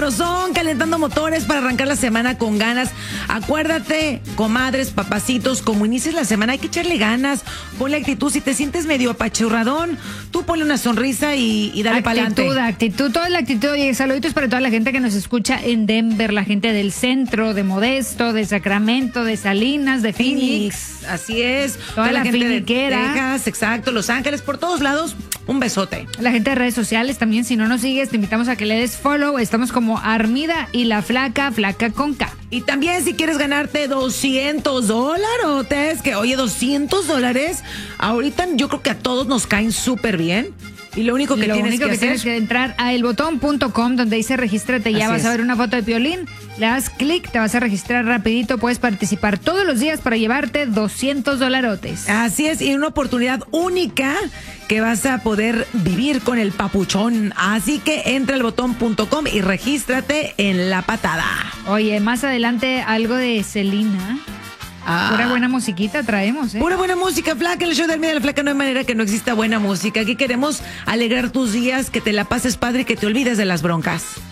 sabrosón, calentando motores para arrancar la semana con ganas. Acuérdate, comadres, papacitos, como inicies la semana hay que echarle ganas, ponle actitud. Si te sientes medio apachurradón, tú ponle una sonrisa y dale para adelante. Actitud, toda la actitud. Y saluditos para toda la gente que nos escucha en Denver, la gente del centro, de Modesto, de Sacramento, de Salinas, de Phoenix. Así es. Toda la gente finiquera. de Texas, exacto, Los Ángeles, por todos lados, un besote. La gente de redes sociales también, si no nos sigues, te invitamos a que le des follow. Estamos como Armida y la Flaca con K. Y también si quieres ganarte $200, que oye, $200, ahorita yo creo que a todos nos caen súper bien. Y lo único que tienes que entrar a elbotón.com, donde dice regístrate, ya vas a ver una foto de Piolín, le das clic, te vas a registrar rapidito, puedes participar todos los días para llevarte $200. Así es, y una oportunidad única que vas a poder vivir con el papuchón. Así que entra al botón.com y regístrate en la patada. Oye, más adelante algo de Selena. Pura buena musiquita traemos, ¿eh? Pura buena música, Flaca. En el show de Armida de la Flaca no hay manera que no exista buena música. Aquí queremos alegrar tus días, que te la pases padre y que te olvides de las broncas.